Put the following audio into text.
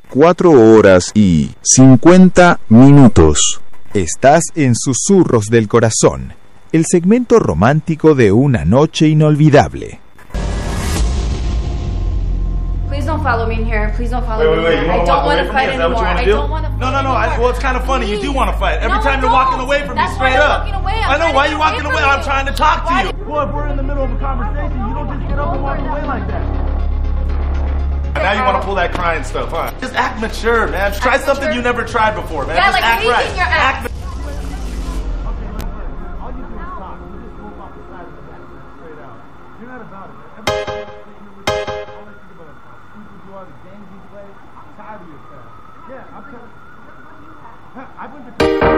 4 horas y 50 minutos. Estás en Susurros del Corazón, el segmento romántico de una noche inolvidable. Please don't follow me in here. Please don't follow me in Wait. here. I don't want to fight anymore. I don't want to fight No. anymore. Well, it's kind of funny. Please. You do want to fight. Every No, time I you're walking don't. away from me, That's straight why I'm up. walking away. I know. Why are you walking away? I'm you. trying to talk to Why you. Well, if we're in the middle of a conversation, you don't just get up and walk away like that. And now you want to pull that crying stuff, huh? Just act mature, man. Try Act something mature? you never tried before, man. Yeah, Just like act raising right. your ass. Act I've been